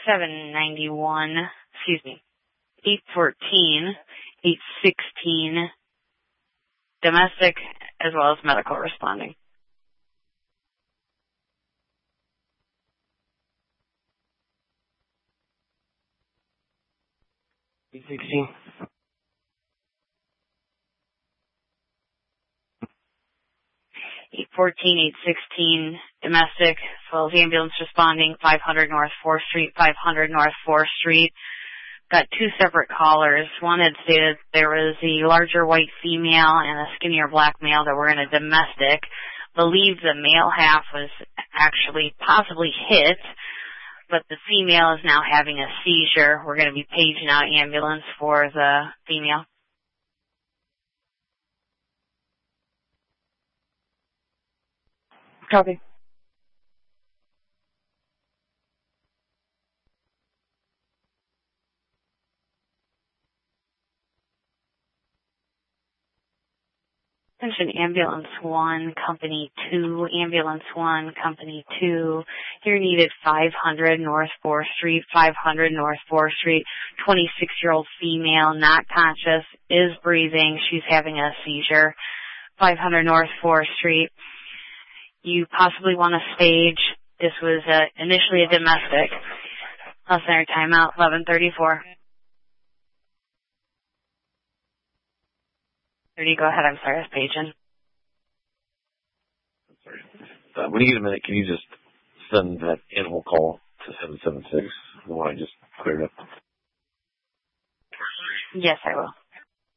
791, 814, 816, domestic as well as medical responding. 816. 814, 816, domestic, as well as ambulance responding, 500 North 4th Street, 500 North 4th Street. Got two separate callers. One had stated there was a larger white female and a skinnier black male that were in a domestic. Believed the male half was actually possibly hit, but the female is now having a seizure. We're going to be paging out ambulance for the female. Copy. Attention Ambulance 1, Company 2, Ambulance 1, Company 2. Here needed 500 North 4th Street, 500 North 4th Street. 26-year-old female, not conscious, is breathing. She's having a seizure. 500 North 4th Street. You possibly want to stage. This was initially a domestic. I'll center timeout, 11:34. 30, go ahead. I'm sorry, I was paging. Sorry. When you get a minute, can you just send that animal call to 776? The one I just cleared up. Yes, I will.